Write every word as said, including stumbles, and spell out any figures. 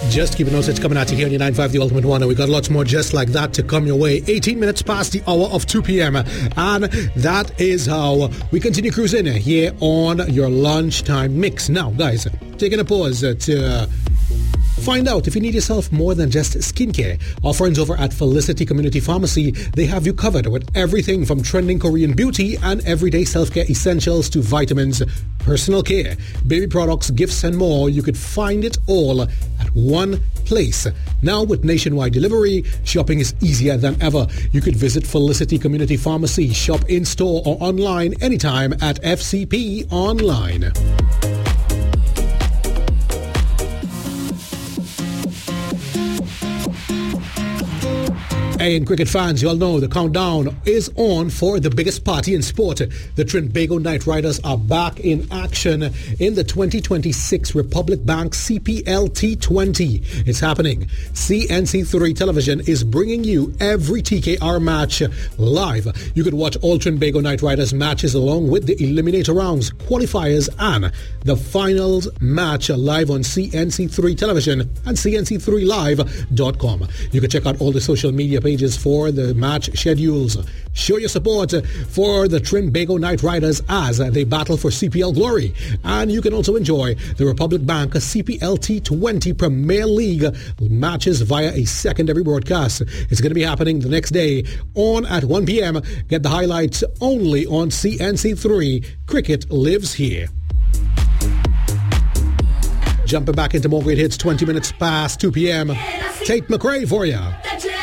Just keep a note, it's coming at you here on your nine five, The Ultimate One, and we got lots more just like that to come your way. eighteen minutes past the hour of two p.m. And that is how we continue cruising here on your lunchtime mix. Now, guys, taking a pause to find out if you need yourself more than just skincare. Our friends over at Felicity Community Pharmacy, they have you covered with everything from trending Korean beauty and everyday self-care essentials to vitamins, personal care, baby products, gifts and more. You could find it all at one place. Now with nationwide delivery, shopping is easier than ever. You could visit Felicity Community Pharmacy, shop in-store or online anytime at F C P Online. Hey, and cricket fans, you all know the countdown is on for the biggest party in sport. The Trinbago Knight Riders are back in action in the twenty twenty-six Republic Bank C P L T twenty. It's happening. C N C three Television is bringing you every T K R match live. You could watch all Trinbago Knight Riders matches along with the eliminator rounds, qualifiers, and the finals match live on C N C three Television and C N C three live dot com. You can check out all the social media pages for the match schedules. Show your support for the Trinbago Knight Riders as they battle for C P L glory. And you can also enjoy the Republic Bank C P L T twenty Premier League matches via a secondary broadcast. It's going to be happening the next day on at one p.m. Get the highlights only on C N C three. Cricket lives here. Jumping back into more great hits, twenty minutes past two p.m. Tate McRae for you.